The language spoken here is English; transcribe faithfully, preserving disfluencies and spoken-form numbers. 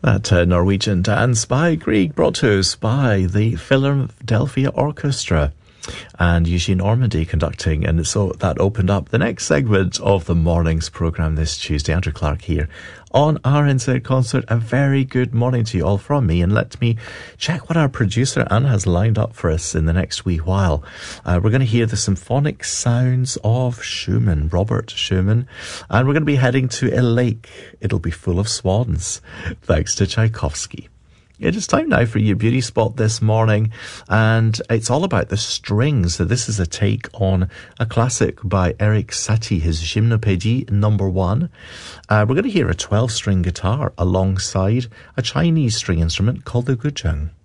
That uh, Norwegian dance by Grieg, brought to us by the Philadelphia Orchestra and Eugene Ormandy conducting. And so that opened up the next segment of the morning's programme this Tuesday. Andrew Clark here on R N Z Concert. A very good morning to you all from me, and let me check what our producer Anne has lined up for us in the next wee while. Uh, we're going to hear the symphonic sounds of Schumann, Robert Schumann, and we're going to be heading to a lake. It'll be full of swans, thanks to Tchaikovsky. It is time now for your beauty spot this morning, and it's all about the strings. So this is a take on a classic by Erik Satie, his Gymnopédie number one. Uh, we're going to hear a twelve-string guitar alongside a Chinese string instrument called the guzheng.